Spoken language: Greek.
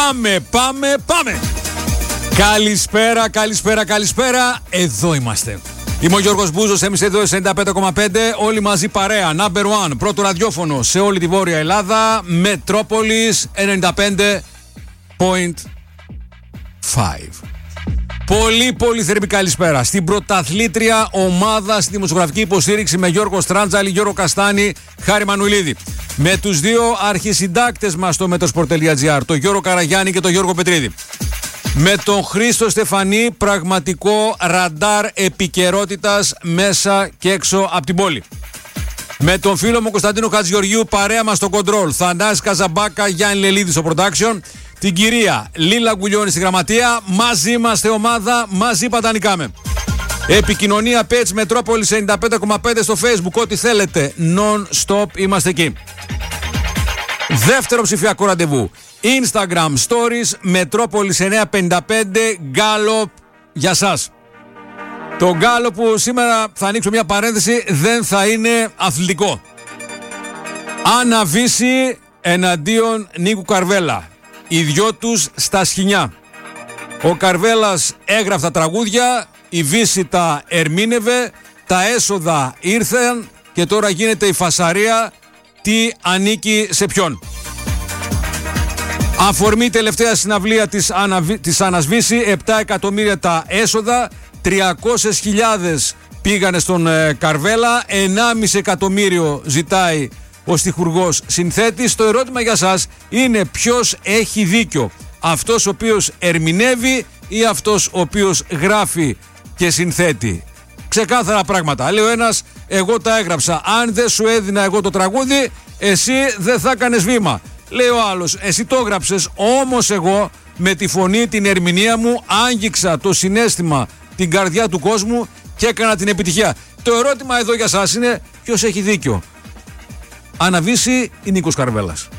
Πάμε. Καλησπέρα. Εδώ είμαστε. Είμαι ο Γιώργος Μπούζος, εμείς εδώ 95,5. Όλοι μαζί παρέα. Number one. Πρώτο ραδιόφωνο σε όλη τη Βόρεια Ελλάδα. Μετρόπολης 95,5. Πολύ θερμή καλησπέρα στην πρωταθλήτρια ομάδα στη δημοσιογραφική υποστήριξη με Γιώργο Στράντζαλη, Γιώργο Καστάνη, Χάρη Μανουηλίδη. Με τους δύο αρχισυντάκτες μας στο Metrosport.gr, τον Γιώργο Καραγιάννη και τον Γιώργο Πετρίδη. Με τον Χρήστο Στεφανή, πραγματικό ραντάρ επικαιρότητας μέσα και έξω από την πόλη. Με τον φίλο μου Κωνσταντίνο Χατζηγεωργίου, παρέα μας στο κοντρόλ, Θανάσης Καζαμπάκα, Γιάννη Λελίδη στο production, την κυρία Λίλα Γκουλιώνη στη γραμματεία. Μαζί είμαστε ομάδα, μαζί πατανικάμε. Επικοινωνία page Μετρόπολης 95,5 στο Facebook, ό,τι θέλετε, non-stop είμαστε εκεί. Δεύτερο ψηφιακό ραντεβού, Instagram Stories Μετρόπολης 955, Γκάλοπ για σας. Το γκάλοπ που σήμερα θα ανοίξω μια παρένθεση, δεν θα είναι αθλητικό. Άννα Βύση εναντίον Νίκου Καρβέλα. Οι δυο τους στα σκοινιά. Ο Καρβέλας έγραφε τα τραγούδια, η Βύση τα ερμήνευε, τα έσοδα ήρθαν και τώρα γίνεται η φασαρία τι ανήκει σε ποιον. Αφορμή τελευταία συναυλία της Άννας Βύση, 7 εκατομμύρια τα έσοδα, 300.000 πήγανε στον Καρβέλα, 1,5 εκατομμύριο ζητάει ο στιχουργός συνθέτης. Το ερώτημα για σας είναι ποιος έχει δίκιο, αυτός ο οποίος ερμηνεύει ή αυτός ο οποίος γράφει και συνθέτει. Ξεκάθαρα πράγματα. Λέει ο ένας, εγώ τα έγραψα, αν δεν σου έδινα εγώ το τραγούδι, εσύ δεν θα έκανες βήμα. Λέει ο άλλος, εσύ το έγραψες, όμως εγώ με τη φωνή, την ερμηνεία μου άγγιξα το συναίσθημα, την καρδιά του κόσμου και έκανα την επιτυχία. Το ερώτημα εδώ για σας είναι ποιος έχει δίκιο, Άννα Βύση ή Νίκος Καρβέλας.